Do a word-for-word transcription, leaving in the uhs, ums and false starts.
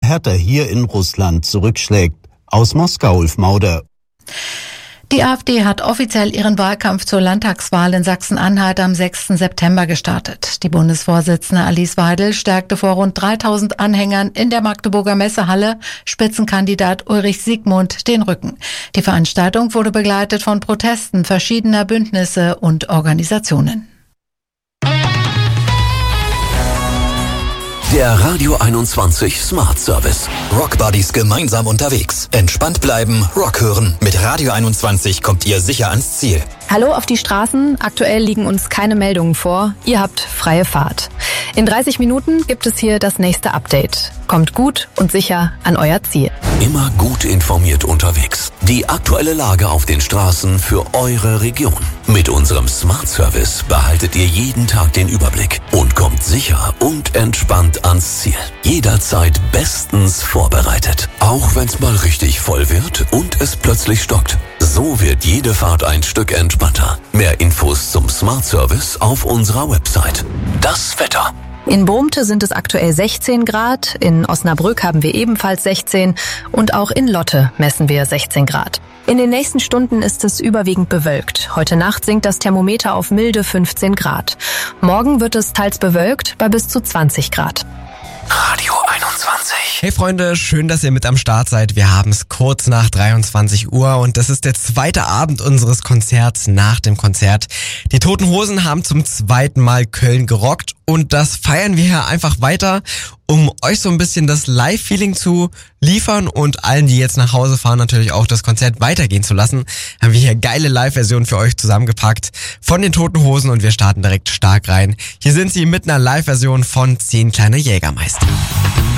Hertha hier in Russland zurückschlägt. Aus Moskau, Ulf Mauder. Die AfD hat offiziell ihren Wahlkampf zur Landtagswahl in Sachsen-Anhalt am sechsten September gestartet. Die Bundesvorsitzende Alice Weidel stärkte vor rund dreitausend Anhängern in der Magdeburger Messehalle Spitzenkandidat Ulrich Siegmund den Rücken. Die Veranstaltung wurde begleitet von Protesten verschiedener Bündnisse und Organisationen. Der Radio einundzwanzig Smart Service. Rockbuddies gemeinsam unterwegs. Entspannt bleiben, Rock hören. Mit Radio einundzwanzig kommt ihr sicher ans Ziel. Hallo auf die Straßen. Aktuell liegen uns keine Meldungen vor. Ihr habt freie Fahrt. In dreißig Minuten gibt es hier das nächste Update. Kommt gut und sicher an euer Ziel. Immer gut informiert unterwegs. Die aktuelle Lage auf den Straßen für eure Region. Mit unserem Smart Service behaltet ihr jeden Tag den Überblick und kommt sicher und entspannt ans Ziel. Jederzeit bestens vorbereitet. Auch wenn's mal richtig voll wird und es plötzlich stockt. So wird jede Fahrt ein Stück entspannter. Mehr Infos zum Smart Service auf unserer Website. Das Wetter. In Bohmte sind es aktuell sechzehn Grad, in Osnabrück haben wir ebenfalls sechzehn und auch in Lotte messen wir sechzehn Grad. In den nächsten Stunden ist es überwiegend bewölkt. Heute Nacht sinkt das Thermometer auf milde fünfzehn Grad. Morgen wird es teils bewölkt bei bis zu zwanzig Grad. Radio einundzwanzig. Hey Freunde, schön, dass ihr mit am Start seid. Wir haben es kurz nach dreiundzwanzig Uhr und das ist der zweite Abend unseres Konzerts nach dem Konzert. Die Toten Hosen haben zum zweiten Mal Köln gerockt und das feiern wir hier einfach weiter, um euch so ein bisschen das Live-Feeling zu liefern und allen, die jetzt nach Hause fahren, natürlich auch das Konzert weitergehen zu lassen. Haben wir hier geile Live-Versionen für euch zusammengepackt von den Toten Hosen und wir starten direkt stark rein. Hier sind sie mit einer Live-Version von zehn kleine Jägermeister.